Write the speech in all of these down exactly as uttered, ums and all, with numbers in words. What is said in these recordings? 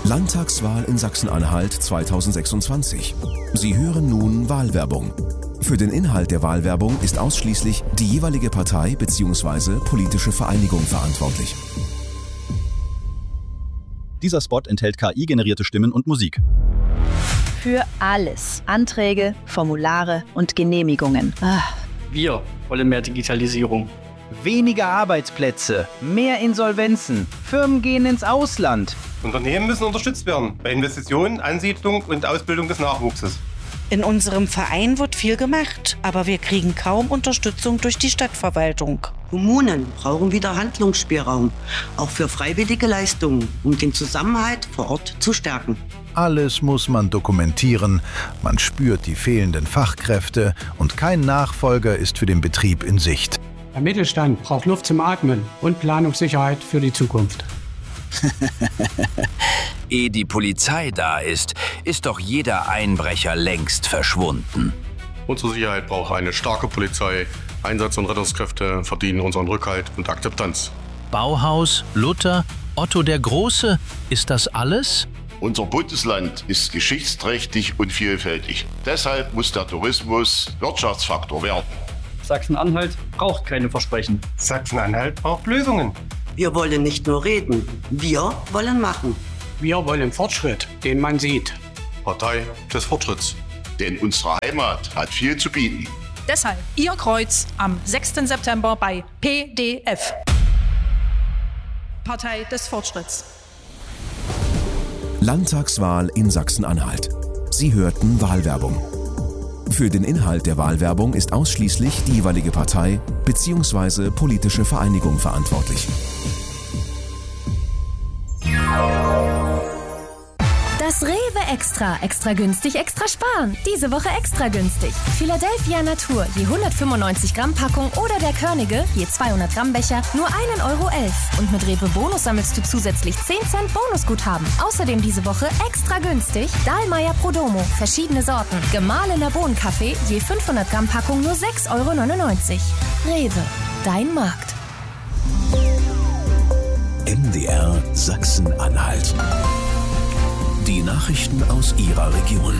Landtagswahl in Sachsen-Anhalt zweitausendsechsundzwanzig. Sie hören nun Wahlwerbung. Für den Inhalt der Wahlwerbung ist ausschließlich die jeweilige Partei bzw. politische Vereinigung verantwortlich. Dieser Spot enthält K I-generierte Stimmen und Musik. Für alles. Anträge, Formulare und Genehmigungen. Ah. Wir wollen mehr Digitalisierung. Weniger Arbeitsplätze, mehr Insolvenzen, Firmen gehen ins Ausland. Unternehmen müssen unterstützt werden bei Investitionen, Ansiedlung und Ausbildung des Nachwuchses. In unserem Verein wird viel gemacht, aber wir kriegen kaum Unterstützung durch die Stadtverwaltung. Kommunen brauchen wieder Handlungsspielraum, auch für freiwillige Leistungen, um den Zusammenhalt vor Ort zu stärken. Alles muss man dokumentieren, man spürt die fehlenden Fachkräfte und kein Nachfolger ist für den Betrieb in Sicht. Der Mittelstand braucht Luft zum Atmen und Planungssicherheit für die Zukunft. Ehe die Polizei da ist, ist doch jeder Einbrecher längst verschwunden. Unsere Sicherheit braucht eine starke Polizei. Einsatz- und Rettungskräfte verdienen unseren Rückhalt und Akzeptanz. Bauhaus, Luther, Otto der Große, ist das alles? Unser Bundesland ist geschichtsträchtig und vielfältig. Deshalb muss der Tourismus Wirtschaftsfaktor werden. Sachsen-Anhalt braucht keine Versprechen. Sachsen-Anhalt braucht Lösungen. Wir wollen nicht nur reden, wir wollen machen. Wir wollen Fortschritt, den man sieht. Partei des Fortschritts. Denn unsere Heimat hat viel zu bieten. Deshalb Ihr Kreuz am sechsten September bei P D F. Partei des Fortschritts. Landtagswahl in Sachsen-Anhalt. Sie hörten Wahlwerbung. Für den Inhalt der Wahlwerbung ist ausschließlich die jeweilige Partei bzw. politische Vereinigung verantwortlich. Das Rewe Extra. Extra günstig, extra sparen. Diese Woche extra günstig. Philadelphia Natur, je hundertfünfundneunzig Gramm Packung oder der Körnige, je zweihundert Gramm Becher, nur ein Euro elf. Und mit Rewe Bonus sammelst du zusätzlich zehn Cent Bonusguthaben. Außerdem diese Woche extra günstig Dahlmeier Prodomo, verschiedene Sorten. Gemahlener Bohnenkaffee, je fünfhundert Gramm Packung nur sechs Euro neunundneunzig. Rewe, dein Markt. M D R Sachsen-Anhalt. Die Nachrichten aus Ihrer Region.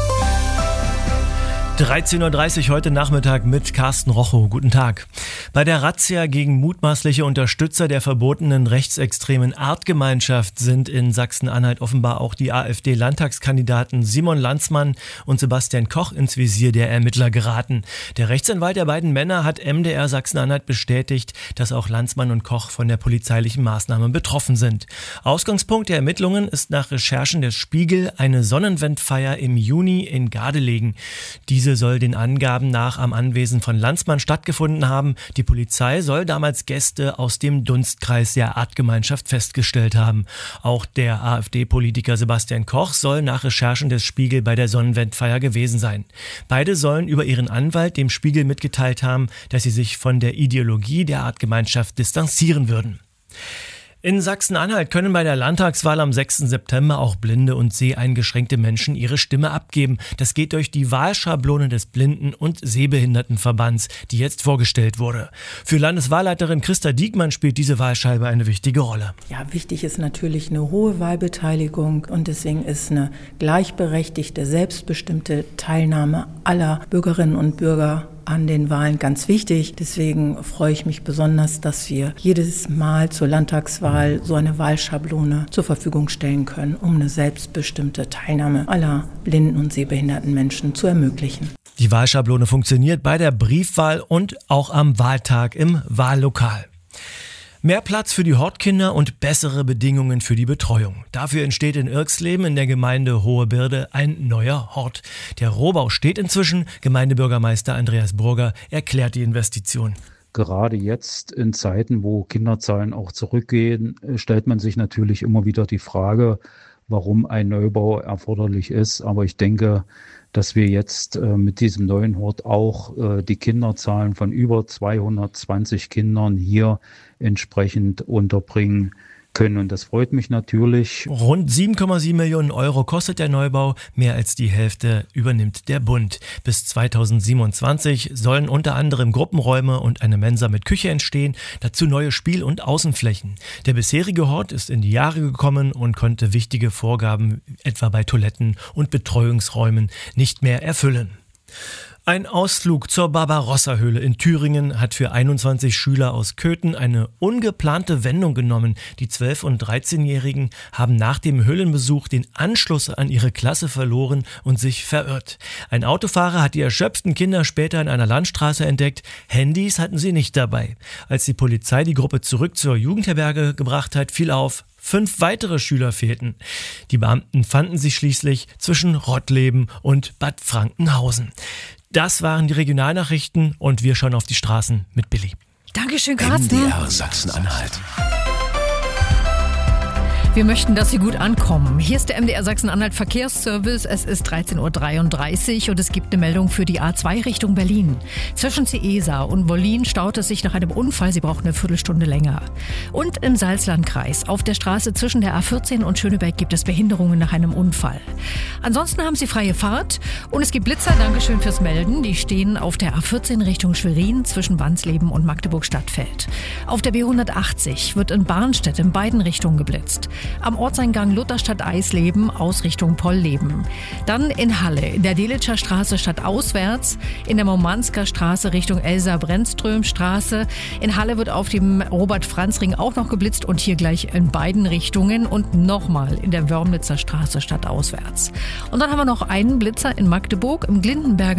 dreizehn Uhr dreißig heute Nachmittag mit Carsten Rochow. Guten Tag. Bei der Razzia gegen mutmaßliche Unterstützer der verbotenen rechtsextremen Artgemeinschaft sind in Sachsen-Anhalt offenbar auch die AfD-Landtagskandidaten Simon Landsmann und Sebastian Koch ins Visier der Ermittler geraten. Der Rechtsanwalt der beiden Männer hat M D R Sachsen-Anhalt bestätigt, dass auch Landsmann und Koch von der polizeilichen Maßnahme betroffen sind. Ausgangspunkt der Ermittlungen ist nach Recherchen des Spiegel eine Sonnenwendfeier im Juni in Gardelegen. Diese soll den Angaben nach am Anwesen von Landsmann stattgefunden haben. Die Polizei soll damals Gäste aus dem Dunstkreis der Artgemeinschaft festgestellt haben. Auch der AfD-Politiker Sebastian Koch soll nach Recherchen des Spiegel bei der Sonnenwendfeier gewesen sein. Beide sollen über ihren Anwalt dem Spiegel mitgeteilt haben, dass sie sich von der Ideologie der Artgemeinschaft distanzieren würden. In Sachsen-Anhalt können bei der Landtagswahl am sechsten September auch blinde und seheingeschränkte Menschen ihre Stimme abgeben. Das geht durch die Wahlschablone des Blinden- und Sehbehindertenverbands, die jetzt vorgestellt wurde. Für Landeswahlleiterin Christa Diekmann spielt diese Wahlscheibe eine wichtige Rolle. Ja, wichtig ist natürlich eine hohe Wahlbeteiligung und deswegen ist eine gleichberechtigte, selbstbestimmte Teilnahme aller Bürgerinnen und Bürger an den Wahlen ganz wichtig. Deswegen freue ich mich besonders, dass wir jedes Mal zur Landtagswahl so eine Wahlschablone zur Verfügung stellen können, um eine selbstbestimmte Teilnahme aller blinden und sehbehinderten Menschen zu ermöglichen. Die Wahlschablone funktioniert bei der Briefwahl und auch am Wahltag im Wahllokal. Mehr Platz für die Hortkinder und bessere Bedingungen für die Betreuung. Dafür entsteht in Irxleben in der Gemeinde Hohe Birde ein neuer Hort. Der Rohbau steht inzwischen. Gemeindebürgermeister Andreas Burger erklärt die Investition. Gerade jetzt in Zeiten, wo Kinderzahlen auch zurückgehen, stellt man sich natürlich immer wieder die Frage, warum ein Neubau erforderlich ist. Aber ich denke, dass wir jetzt äh, mit diesem neuen Hort auch äh, die Kinderzahlen von über zweihundertzwanzig Kindern hier entsprechend unterbringen, können. Und das freut mich natürlich. Rund sieben Komma sieben Millionen Euro kostet der Neubau. Mehr als die Hälfte übernimmt der Bund. Bis zweitausendsiebenundzwanzig sollen unter anderem Gruppenräume und eine Mensa mit Küche entstehen. Dazu neue Spiel- und Außenflächen. Der bisherige Hort ist in die Jahre gekommen und konnte wichtige Vorgaben, etwa bei Toiletten und Betreuungsräumen, nicht mehr erfüllen. Ein Ausflug zur Barbarossa-Höhle in Thüringen hat für einundzwanzig Schüler aus Köthen eine ungeplante Wendung genommen. Die zwölf- und dreizehnjährigen haben nach dem Höhlenbesuch den Anschluss an ihre Klasse verloren und sich verirrt. Ein Autofahrer hat die erschöpften Kinder später in einer Landstraße entdeckt. Handys hatten sie nicht dabei. Als die Polizei die Gruppe zurück zur Jugendherberge gebracht hat, fiel auf: Fünf weitere Schüler fehlten. Die Beamten fanden sie schließlich zwischen Rottleben und Bad Frankenhausen. Das waren die Regionalnachrichten und wir schauen auf die Straßen mit Billy. Dankeschön, Carsten. M D R Sachsen-Anhalt. Wir möchten, dass Sie gut ankommen. Hier ist der M D R Sachsen-Anhalt Verkehrsservice. Es ist dreizehn Uhr dreiunddreißig und es gibt eine Meldung für die A zwei Richtung Berlin. Zwischen Ciesa und Wollin staut es sich nach einem Unfall. Sie brauchen eine Viertelstunde länger. Und im Salzlandkreis auf der Straße zwischen der A vierzehn und Schöneberg gibt es Behinderungen nach einem Unfall. Ansonsten haben Sie freie Fahrt und es gibt Blitzer. Dankeschön fürs Melden. Die stehen auf der A vierzehn Richtung Schwerin zwischen Wansleben und Magdeburg-Stadtfeld. Auf der B hundertachtzig wird in Barnstedt in beiden Richtungen geblitzt. Am Ortseingang Lutherstadt-Eisleben, Ausrichtung Pollleben. Dann in Halle, in der Delitscher Straße stadtauswärts, in der Murmansker Straße Richtung Elsa-Brennström-Straße. In Halle wird auf dem Robert-Franz-Ring auch noch geblitzt und hier gleich in beiden Richtungen und nochmal in der Wörmnitzer Straße stadtauswärts. Und dann haben wir noch einen Blitzer in Magdeburg im Glindenberger